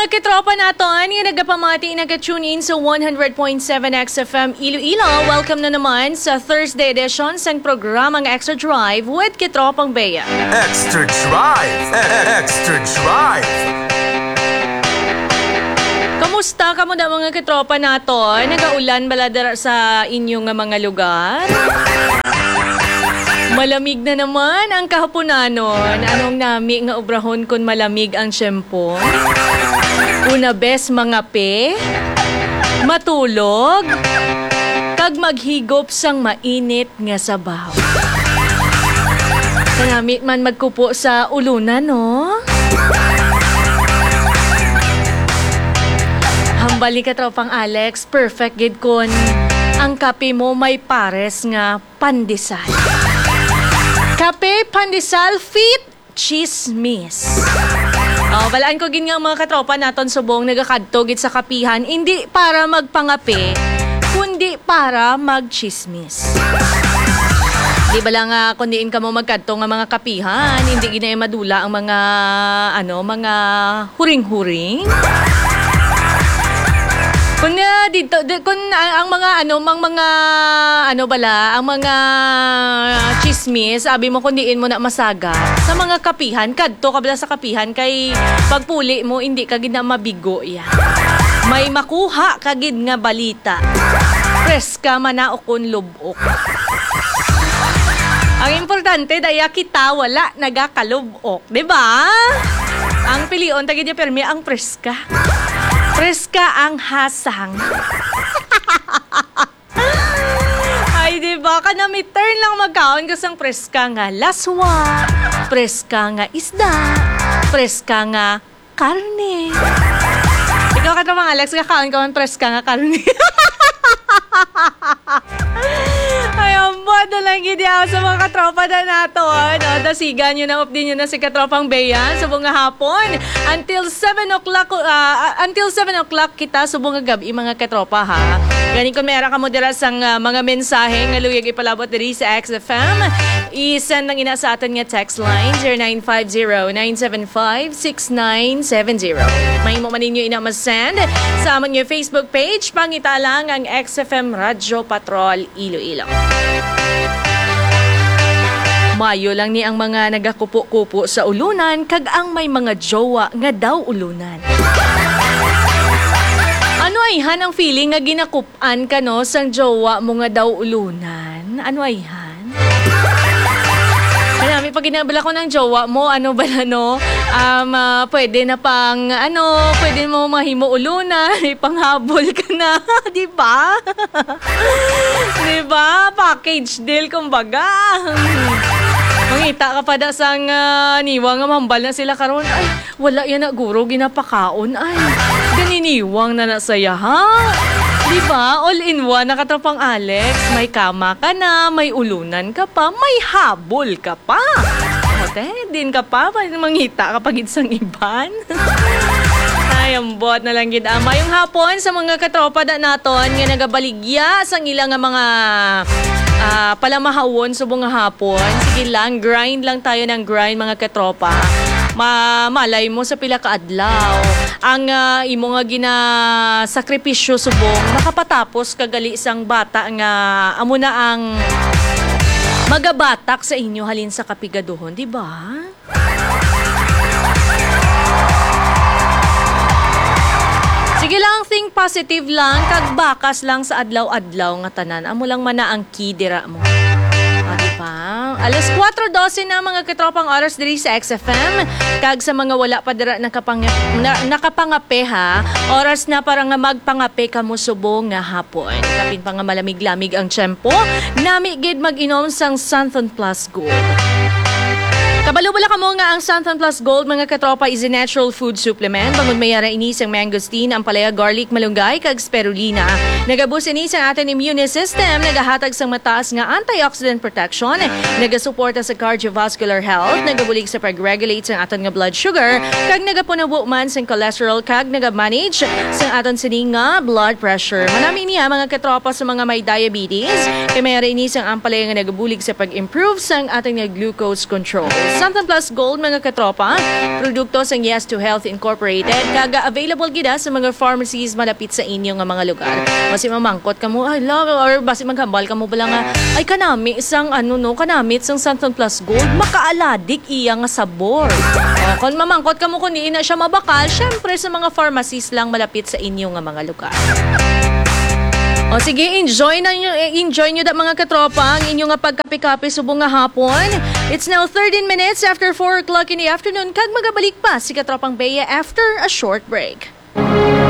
mga katropa naton, yung nagapamati, nag-tune in sa 100.7 XFM Iloilo. Welcome na naman sa Thursday edition sa programang Extra Drive with Katropang Bea. Extra Drive! Extra Drive! Kamusta ka mo na mga katropa naton? Nagaulan baladar sa inyong mga lugar? Malamig na naman ang kahaponanon. Anong nami nga obrahon kun malamig ang syempo? Una bes mga pe, matulog, kag maghigop sang mainit nga sabaw. Kanamit man magkupo sa ulunan, no? Hambali ka tropang Alex, perfect gid kon ang kape mo may pares nga pandesal. Kape, pandesal, fit, chismis. Balaan ko gin nga mga katropa naton subong nagakadto gid sa kapihan, hindi para magpangape, kundi para magchismis. Di ba lang kundiin ka mo magkadto nga mga kapihan, hindi gina madula ang mga huring-huring. Kung dito ang mga chismis, sabi mo kundiin mo na masaga sa mga kapihan, kadto kabla sa kapihan kay pagpuli mo hindi ka gid na mabigo ya. May makuha ka gid nga balita. Preska manaokon lubok. Ang importante daya kita wala nagakalubok, di ba? Ang pilion tagid niya permi ang preska. Preska ang hasang. Ay, diba? Kanami turn lang magkaon kasang preska nga laswa, preska nga isda, preska nga karne. Ikaw ka naman, Alex, kakaon ka man preska nga karne. Ay, ambot na lang gidi ako sa mga katropa na nato. Dasigan nyo na, update nyo na si Katropang Bea subong nga hapon. Until 7 o'clock kita subong nga gabi mga katropa ha. Ganin kung mayroon ka mo dira sang mga mensahe nga luyag ipalabot diri sa XFM. I-send lang ina sa atin nga text line 0950-975-6970. May mo man ninyo ina masend sa amon nga Facebook page. Pangita lang ang XFM Radyo Patrol Iloilo. Mayo lang ni ang mga nagakupo-kupo sa ulunan kag ang may mga jowa nga daw ulunan. Ano ayhan ang feeling nga ginakupan ka no sang jowa mo nga daw ulunan? Ano ayhan? Kaya pag ginabala ko ng jowa mo, pwede na pang, pwede mo mahimo ulunan, ipanghabol ka na, di ba? Di ba? Package deal, kumbaga. Mangita ka pa da sang niwang nga mahambal na sila karon. Ay, wala yan na guro, ginapakaon. Ay, ganiniwang na nasaya, ha? Diba? All-in-one, nakatropang Alex. May kama ka na, may ulunan ka pa, may habol ka pa. Din ka pa, mangita ka pag isang iban. Ay, ambot na lang gid ama. Yung hapon sa mga katropa da naton, nga nagabaligya sang ilang mga palamahawon subong nga hapon. Sige lang, grind lang tayo ng grind mga katropa. Malay mo sa pila ka adlaw ang imo nga ginasakripisyo subong makapatapos kagali isang bata nga amo na ang magabatak sa inyo halin sa kapigaduhon, di ba? Sige lang, think positive lang, kag bakas lang sa adlaw-adlaw nga tanan. Amo lang man na ang kidira mo. Diba? Alas 4:12 na mga katropang oras diri sa XFM. Kag sa mga wala pa dira nakapangape ha, oras na para nga magpangape ka mo subong nga hapon. Kapin pa nga malamig-lamig ang tiyempo, nami gid mag-inom sang Santhon Plus Gold. Kabalo-bala ka mo nga ang Santhon Plus Gold mga katropa is a natural food supplement. Bangod mayara inis ang mangosteen, ampalaya, garlic, malunggay, kag spirulina. Nagabus inis ang ating immune system, nagahatag sang mataas nga antioxidant protection, nagasuporta sa cardiovascular health, nagabulig sa pag-regulate sang aton nga blood sugar, kag nagapunawo man sang cholesterol, kag nagamanage sang aton sining nga blood pressure. Manami niya mga katropa sa mga may diabetes, kay mayara inis ang ampalaya nga nagabulig sa pag-improve sang ating nga glucose control. Santan Plus Gold mga katropa, produkto sa Yes to Health Incorporated, kaga available gida sa mga pharmacies malapit sa inyo nga mga lugar. Basi mamangkot ka mo, ay love, or basi maghambal ka mo bala nga, ay kanami isang kanamit isang Santan Plus Gold, makaaladik iya nga sabor. Kung mamangkot ka mo kung di na siya mabakal, syempre sa mga pharmacies lang malapit sa inyo nga mga lugar. O sige, enjoy nyo da mga katropa ang inyong nga pagkapi-kapi subong nga hapon. It's now 13 minutes after 4 o'clock in the afternoon. Kag magabalik pa si Katropang Bea after a short break.